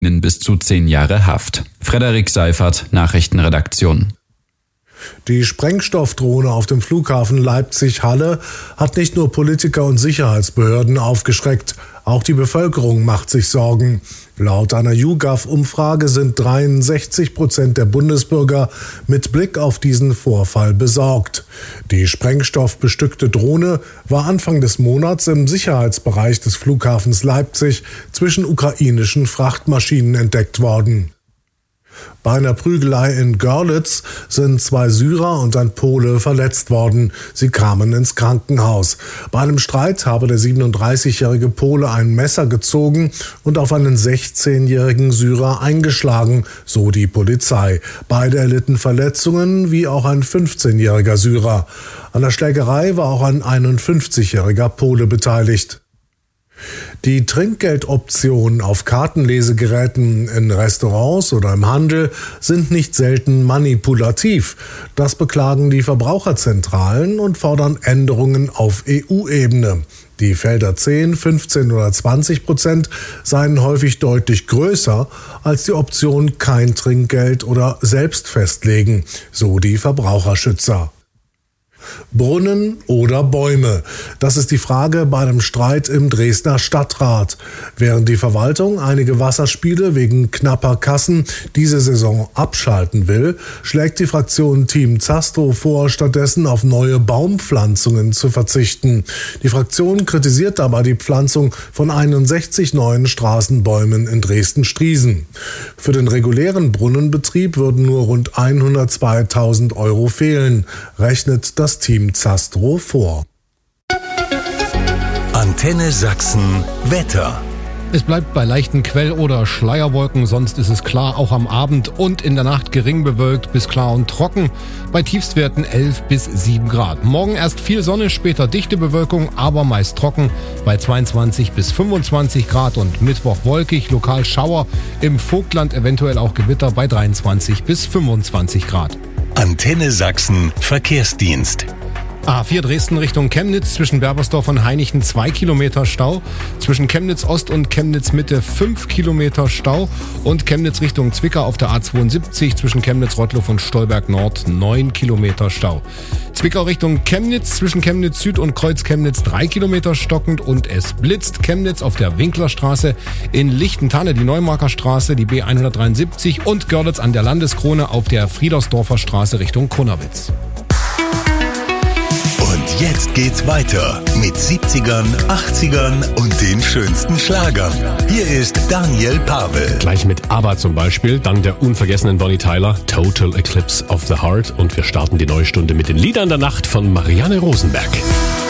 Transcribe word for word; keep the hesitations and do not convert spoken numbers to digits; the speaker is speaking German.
bis zu zehn Jahre Haft. Frederik Seifert, Nachrichtenredaktion. Die Sprengstoffdrohne auf dem Flughafen Leipzig-Halle hat nicht nur Politiker und Sicherheitsbehörden aufgeschreckt, auch die Bevölkerung macht sich Sorgen. Laut einer YouGov-Umfrage sind dreiundsechzig Prozent der Bundesbürger mit Blick auf diesen Vorfall besorgt. Die sprengstoffbestückte Drohne war Anfang des Monats im Sicherheitsbereich des Flughafens Leipzig zwischen ukrainischen Frachtmaschinen entdeckt worden. Bei einer Prügelei in Görlitz sind zwei Syrer und ein Pole verletzt worden. Sie kamen ins Krankenhaus. Bei einem Streit habe der siebenunddreißigjährige Pole ein Messer gezogen und auf einen sechzehnjährigen Syrer eingeschlagen, so die Polizei. Beide erlitten Verletzungen, wie auch ein fünfzehnjähriger Syrer. An der Schlägerei war auch ein einundfünfzigjähriger Pole beteiligt. Die Trinkgeldoptionen auf Kartenlesegeräten in Restaurants oder im Handel sind nicht selten manipulativ. Das beklagen die Verbraucherzentralen und fordern Änderungen auf E U-Ebene. Die Felder zehn, fünfzehn oder zwanzig Prozent seien häufig deutlich größer als die Option kein Trinkgeld oder selbst festlegen, so die Verbraucherschützer. Brunnen oder Bäume? Das ist die Frage bei einem Streit im Dresdner Stadtrat. Während die Verwaltung einige Wasserspiele wegen knapper Kassen diese Saison abschalten will, schlägt die Fraktion Team Zastrow vor, stattdessen auf neue Baumpflanzungen zu verzichten. Die Fraktion kritisiert dabei die Pflanzung von einundsechzig neuen Straßenbäumen in Dresden-Striesen. Für den regulären Brunnenbetrieb würden nur rund hundertzweitausend Euro fehlen, rechnet das Team Zastrow vor. Antenne Sachsen Wetter. Es bleibt bei leichten Quell- oder Schleierwolken, sonst ist es klar, auch am Abend und in der Nacht gering bewölkt bis klar und trocken, bei Tiefstwerten elf bis sieben Grad. Morgen erst viel Sonne, später dichte Bewölkung, aber meist trocken bei zweiundzwanzig bis fünfundzwanzig Grad und Mittwoch wolkig, lokal Schauer, im Vogtland eventuell auch Gewitter bei dreiundzwanzig bis fünfundzwanzig Grad. Antenne Sachsen Verkehrsdienst. A vier Dresden Richtung Chemnitz, zwischen Berbersdorf und Hainichen zwei Kilometer Stau, zwischen Chemnitz Ost und Chemnitz Mitte fünf Kilometer Stau und Chemnitz Richtung Zwickau auf der A zweiundsiebzig zwischen Chemnitz Rottloff und Stolberg Nord neun Kilometer Stau. Zwickau Richtung Chemnitz, zwischen Chemnitz Süd und Kreuz Chemnitz drei Kilometer stockend und es blitzt. Chemnitz auf der Winklerstraße, in Lichtentanne die Neumarker Straße, die B hundertdreiundsiebzig und Görlitz an der Landeskrone auf der Friedersdorfer Straße Richtung Konnerwitz. Und jetzt geht's weiter mit siebzigern, achtzigern und den schönsten Schlagern. Hier ist Daniel Pavel. Gleich mit ABBA zum Beispiel, dann der unvergessenen Bonnie Tyler, Total Eclipse of the Heart. Und wir starten die neue Stunde mit den Liedern der Nacht von Marianne Rosenberg.